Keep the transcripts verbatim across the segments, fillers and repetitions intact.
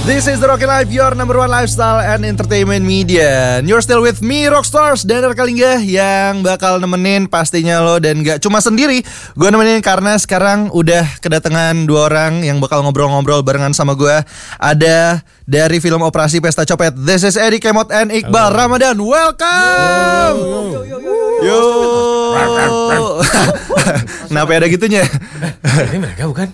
This is the Rocky Life, your number one lifestyle and entertainment media. And you're still with me, Rockstars, Danar Kalingga, yang bakal nemenin pastinya lo. Dan gak cuma sendiri, gue nemenin karena sekarang udah kedatangan dua orang yang bakal ngobrol-ngobrol barengan sama gue. Ada dari film Operasi Pesta Copet, this is Eddie Kemot and Iqbal Halo. Ramadan. Welcome. Yo, yo, yo, yo, yo. yo. Kenapa ada gitunya? Ini mereka bukan?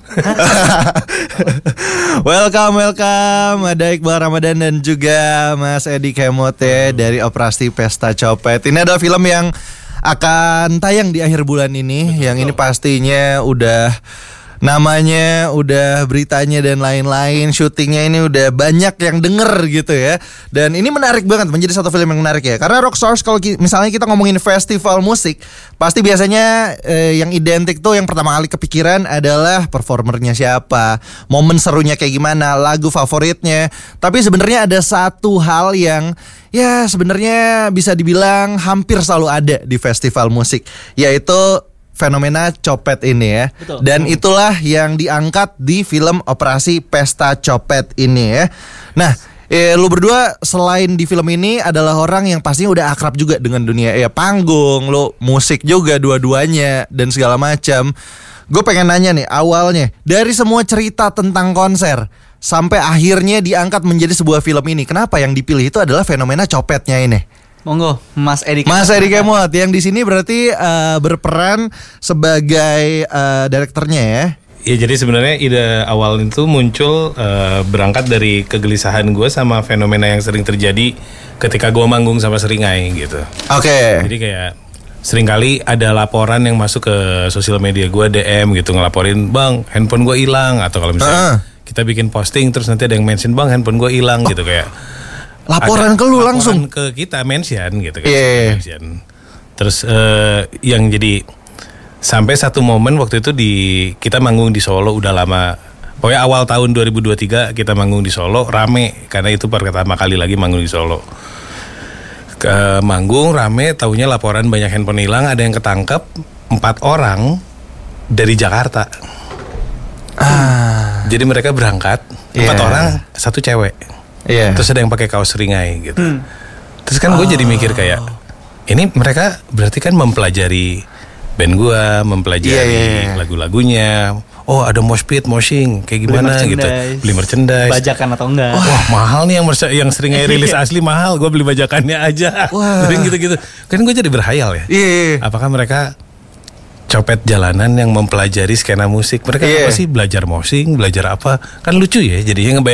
Welcome, welcome. Ada Iqbal Ramadan dan juga Mas Eddie Kemot ya, dari Operasi Pesta Copet. Ini adalah film yang akan tayang di akhir bulan ini. Betul. Yang ini pastinya udah namanya, udah beritanya dan lain-lain, syutingnya ini udah banyak yang denger gitu ya. Dan ini menarik banget, menjadi satu film yang menarik ya. Karena Rockstars kalau ki- misalnya kita ngomongin festival musik, pasti biasanya eh, yang identik tuh yang pertama kali kepikiran adalah performernya siapa, momen serunya kayak gimana, lagu favoritnya. Tapi sebenarnya ada satu hal yang ya sebenarnya bisa dibilang hampir selalu ada di festival musik, yaitu fenomena copet ini ya. Betul. Dan itulah yang diangkat di film Operasi Pesta Copet ini ya. Nah, eh, lu berdua selain di film ini adalah orang yang pastinya udah akrab juga dengan dunia ya panggung, lu musik juga dua-duanya dan segala macam. Gue pengen nanya nih, awalnya dari semua cerita tentang konser sampai akhirnya diangkat menjadi sebuah film ini, kenapa yang dipilih itu adalah fenomena copetnya ini? Monggo, Mas Eddie Kemot. Mas Eddie Kemot yang di sini berarti uh, berperan sebagai uh, direkturnya ya. Ya, jadi sebenarnya ide awal itu muncul uh, berangkat dari kegelisahan gue sama fenomena yang sering terjadi ketika gue manggung sama Seringai gitu. Oke. Okay. Jadi kayak seringkali ada laporan yang masuk ke sosial media gue, D M gitu, ngelaporin, bang handphone gue hilang, atau kalau misalnya uh. kita bikin posting terus nanti ada yang mention, bang handphone gue hilang, oh. gitu kayak. Laporan ke lu langsung ke kita mention gitu kan. Yeah. Mention. Terus uh, yang jadi sampai satu momen waktu itu di kita manggung di Solo udah lama. Pokoknya awal tahun dua ribu dua puluh tiga kita manggung di Solo rame karena itu pertama kali lagi manggung di Solo. Ke manggung rame, taunya laporan banyak handphone hilang, ada yang ketangkep empat orang dari Jakarta. Ah. Jadi mereka berangkat empat yeah. orang, satu cewek. Yeah. Terus ada yang pakai kaos Seringai gitu. Hmm. Terus kan gue oh. jadi mikir kayak ini mereka berarti kan mempelajari band gue, mempelajari yeah, yeah, yeah. lagu-lagunya. Oh ada mosh pit, moshing kayak gimana beli gitu. Beli merchandise. Bajakan atau enggak? Wah mahal nih yang mersa- yang Seringai rilis asli mahal. Gue beli bajakannya aja. Sering gitu-gitu. Kan gue jadi berhayal ya. Yeah. Apakah mereka copet jalanan yang mempelajari skena musik? Mereka yeah. apa sih belajar moshing, belajar apa? Kan lucu ya jadinya ngebayang